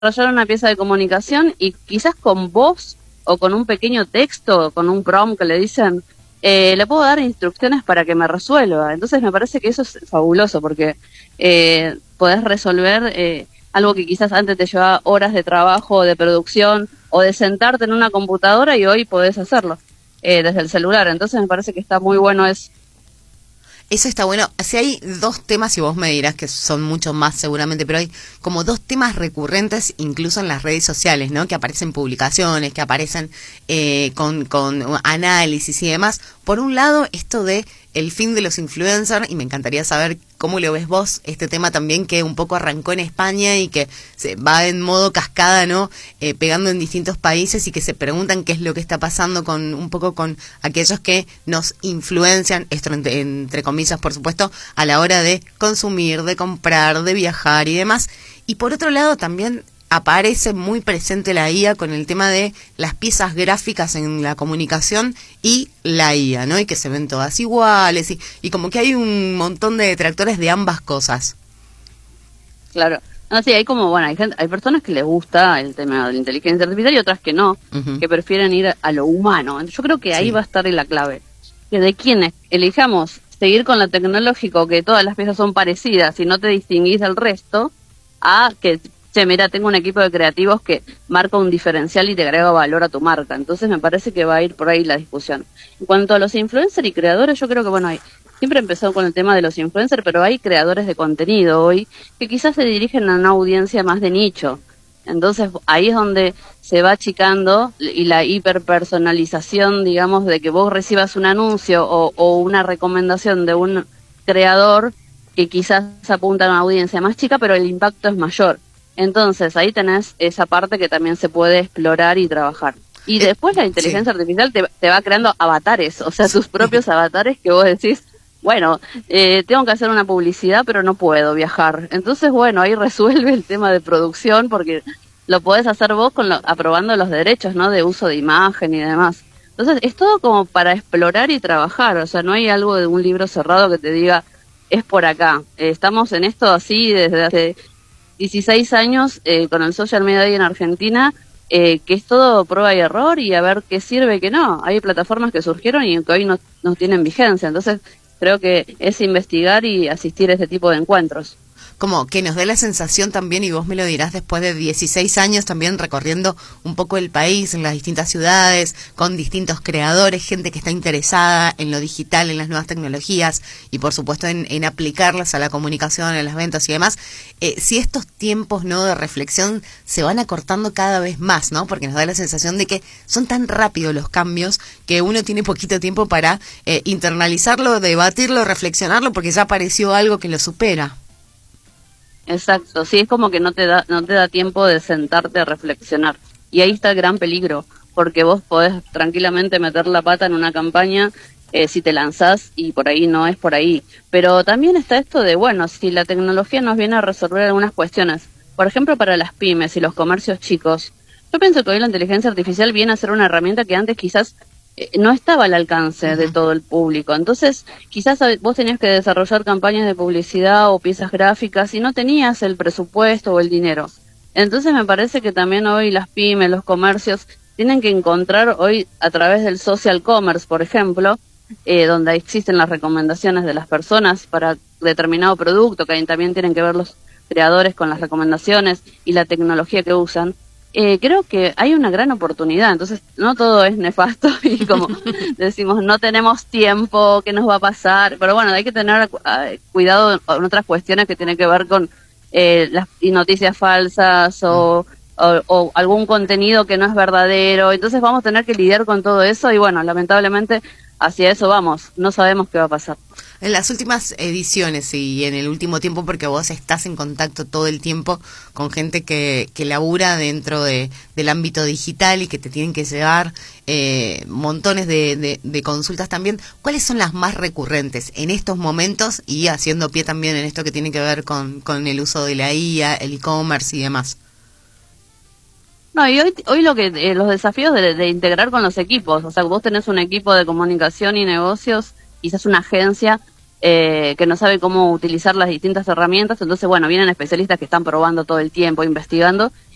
desarrollar una pieza de comunicación y quizás con voz o con un pequeño texto, con un prompt que le dicen, le puedo dar instrucciones para que me resuelva. Entonces me parece que eso es fabuloso porque podés resolver algo que quizás antes te llevaba horas de trabajo, de producción o de sentarte en una computadora y hoy podés hacerlo desde el celular. Entonces me parece que está muy bueno eso. Eso está bueno. Si hay dos temas, y vos me dirás que son mucho más seguramente, pero hay como dos temas recurrentes incluso en las redes sociales, ¿no? Que aparecen publicaciones, que aparecen con análisis y demás. Por un lado, esto de el fin de los influencers, y me encantaría saber cómo lo ves vos, este tema también que un poco arrancó en España y que se va en modo cascada, ¿no? Pegando en distintos países y que se preguntan qué es lo que está pasando con un poco con aquellos que nos influencian, esto entre comillas, por supuesto, a la hora de consumir, de comprar, de viajar y demás. Y por otro lado también aparece muy presente la IA con el tema de las piezas gráficas en la comunicación y la IA, ¿no? Y que se ven todas iguales y como que hay un montón de detractores de ambas cosas. Claro. No, sí, hay como, bueno, hay personas que les gusta el tema de la inteligencia artificial y otras que no, que prefieren ir a lo humano. Yo creo que ahí va a estar la clave. Que de quienes elijamos seguir con lo tecnológico, que todas las piezas son parecidas y no te distinguís del resto, a que mira, tengo un equipo de creativos que marca un diferencial y te agrega valor a tu marca. Entonces me parece que va a ir por ahí la discusión. En cuanto a los influencers y creadores, yo creo que, bueno, siempre empezó con el tema de los influencers, pero hay creadores de contenido hoy que quizás se dirigen a una audiencia más de nicho. Entonces ahí es donde se va achicando y la hiperpersonalización, digamos, de que vos recibas un anuncio o una recomendación de un creador que quizás apunta a una audiencia más chica, pero el impacto es mayor. Entonces ahí tenés esa parte que también se puede explorar y trabajar. Y después la inteligencia artificial te va creando avatares, o sea, tus propios avatares que vos decís, bueno, tengo que hacer una publicidad pero no puedo viajar. Entonces, bueno, ahí resuelve el tema de producción porque lo podés hacer vos aprobando los derechos, ¿no? De uso de imagen y demás. Entonces es todo como para explorar y trabajar, o sea, no hay algo de un libro cerrado que te diga, es por acá. Estamos en esto así desde hace 16 años con el social media en Argentina, que es todo prueba y error y a ver qué sirve y qué no. Hay plataformas que surgieron y que hoy no tienen vigencia, entonces creo que es investigar y asistir a este tipo de encuentros. Como que nos dé la sensación también, y vos me lo dirás después de 16 años también recorriendo un poco el país, en las distintas ciudades, con distintos creadores, gente que está interesada en lo digital, en las nuevas tecnologías y por supuesto en aplicarlas a la comunicación, a las ventas y demás. Si estos tiempos, ¿no?, de reflexión se van acortando cada vez más, ¿no? Porque nos da la sensación de que son tan rápidos los cambios que uno tiene poquito tiempo para internalizarlo, debatirlo, reflexionarlo, porque ya apareció algo que lo supera. Exacto, sí, es como que no te da tiempo de sentarte a reflexionar. Y ahí está el gran peligro, porque vos podés tranquilamente meter la pata en una campaña si te lanzás y por ahí no es por ahí. Pero también está esto de, bueno, si la tecnología nos viene a resolver algunas cuestiones, por ejemplo, para las pymes y los comercios chicos, yo pienso que hoy la inteligencia artificial viene a ser una herramienta que antes quizás no estaba al alcance de todo el público. Entonces, quizás vos tenías que desarrollar campañas de publicidad o piezas gráficas y no tenías el presupuesto o el dinero. Entonces, me parece que también hoy las pymes, los comercios, tienen que encontrar hoy a través del social commerce, por ejemplo, donde existen las recomendaciones de las personas para determinado producto, que ahí también tienen que ver los creadores con las recomendaciones y la tecnología que usan. Creo que hay una gran oportunidad, entonces no todo es nefasto y como decimos, no tenemos tiempo, ¿qué nos va a pasar? Pero bueno, hay que tener cuidado en otras cuestiones que tienen que ver con las noticias falsas o algún contenido que no es verdadero, entonces vamos a tener que lidiar con todo eso y bueno, lamentablemente hacia eso vamos, no sabemos qué va a pasar. En las últimas ediciones y en el último tiempo, porque vos estás en contacto todo el tiempo con gente que labura dentro del ámbito digital y que te tienen que llevar montones de consultas también, ¿cuáles son las más recurrentes en estos momentos y haciendo pie también en esto que tiene que ver con el uso de la IA, el e-commerce y demás? No, y hoy lo que los desafíos de integrar con los equipos, o sea, vos tenés un equipo de comunicación y negocios, quizás una agencia que no sabe cómo utilizar las distintas herramientas, entonces bueno, vienen especialistas que están probando todo el tiempo, investigando,